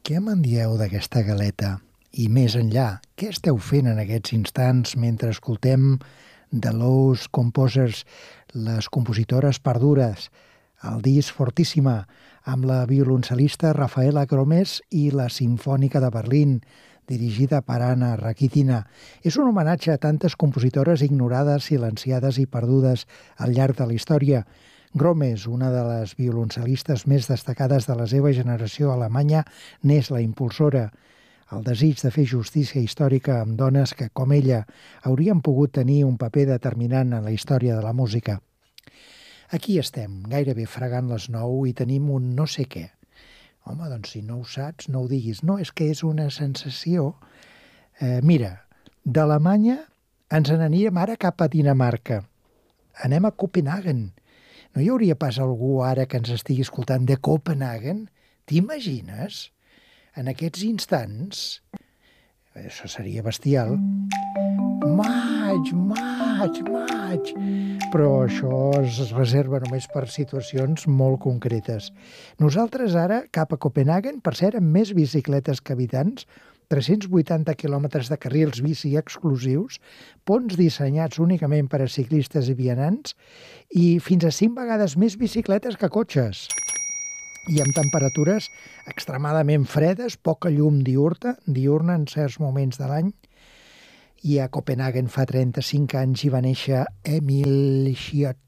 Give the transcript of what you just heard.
Què me'n dieu d'aquesta galeta? I més enllà, què esteu fent en aquests instants mentre escoltem The Lost Composers, les compositores perdures, el disc Fortíssima, amb la violoncel·lista Rafaela Cromés i la Simfònica de Berlín, dirigida per Anna Rakitina. És un homenatge a tantes compositores ignorades, silenciades i perdudes al llarg de la història. Gromes, una de les violoncel·listes més destacades de la seva generació alemanya, n'és la impulsora. El desig de fer justícia històrica amb dones que, com ella, haurien pogut tenir un paper determinant en la història de la música. Aquí estem, gairebé fregant les 9 i tenim un no sé què. Home, doncs si no ho saps, no ho diguis. No, és que és una sensació... Mira, d'Alemanya ens n'aníem ara cap a Dinamarca. Anem a Copenhagen. No hi hauria pas algú ara que ens estigui escoltant de Copenhagen? T'imagines? En aquests instants... Això seria bestial. Maig! Però això es reserva només per situacions molt concretes. Nosaltres ara, cap a Copenhagen, per cert, amb més bicicletes que habitants, 380 quilòmetres de carrils bici exclusius, ponts dissenyats únicament per a ciclistes i vianants i fins a 5 vegades més bicicletes que cotxes. I amb temperatures extremadament fredes, poca llum diurna en certs moments de l'any. I a Copenhagen fa 35 anys hi va néixer Emil Schiøtz,